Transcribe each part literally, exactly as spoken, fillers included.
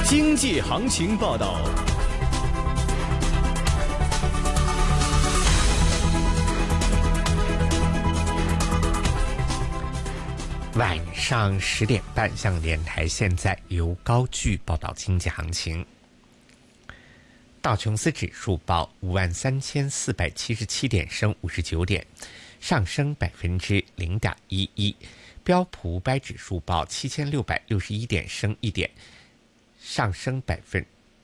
经济行情报道。 晚上十点半，香港电台现在由高炬报道经济行情。道琼斯指数报五万三千四百七十七点，升五十九点，上升百分之零点一一。标普五百指数报七千六百六十一点，升一点，上升百分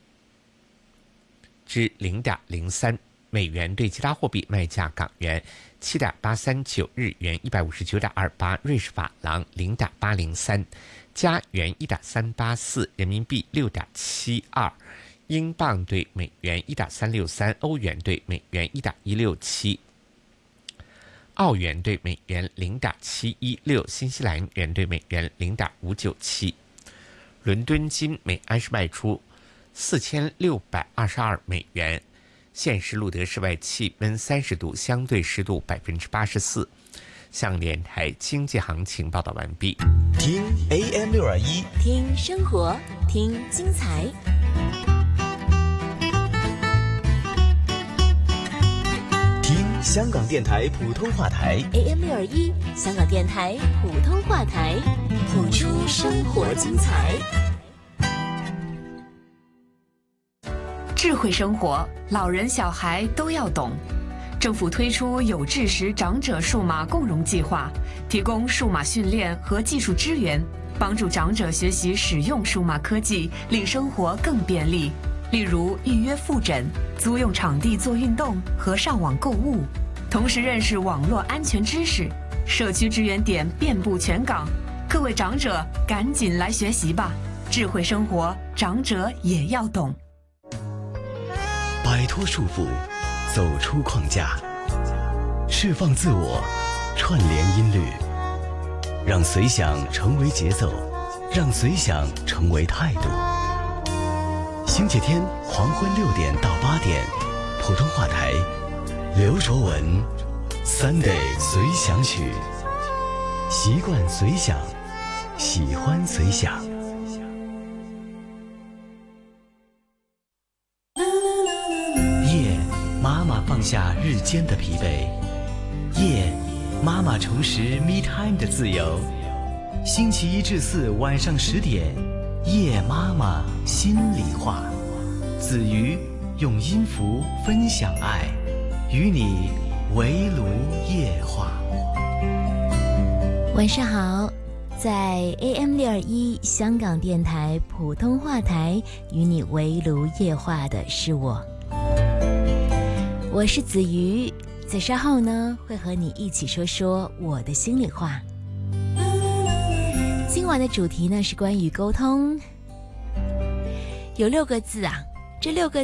之零点零三。美元对其他货币卖价：港元七点八三九，日元一百五十九点二八，瑞士法郎零点八零三，加元一点三八四，人民币六点七二，英镑对美元一点三六三，欧元对美元一点一六七，澳元对美元零点七一六，新西兰元对美元零点五九七。伦敦金每安士卖出四千六百二十二美元。现时录得室外气温三十度，相对湿度百分之八十四。香港电台经济行情报道完毕。 听 A M 六二一， 听生活，听精彩。 听香港电台普通话台 A M 六二一，香港电台普通话台，谱出生活精彩。 智慧生活，老人小孩都要懂。政府推出有志识长者数码共融计划，提供数码训练和技术支援，帮助长者学习使用数码科技，令生活更便利。例如预约复诊、租用场地做运动和上网购物，同时认识网络安全知识。社区支援点遍布全港，各位长者赶紧来学习吧！智慧生活，长者也要懂。 摆脱束缚，走出框架，释放自我，串联音律，让随想成为节奏，让随想成为态度。星期天黄昏六点到八点，普通话台，刘卓文 Sunday 随想曲，习惯随想，喜欢随想。放下日间的疲惫，夜，妈妈重拾 me time 的自由。星期一至四晚上十点，夜妈妈心里话。子瑜用音符分享爱，与你围炉夜话。 晚上好，在 A M 六二一香港电台普通话台，与你围炉夜话的是我。我是子瑜，在稍后呢会和你一起说说我的心里话。今晚的主题呢是关于沟通，有六个字啊，这六个